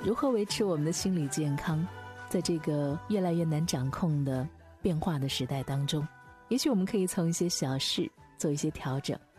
如何维持我们的心理健康，在这个越来越难掌控的变化的时代当中，也许我们可以从一些小事做一些调整，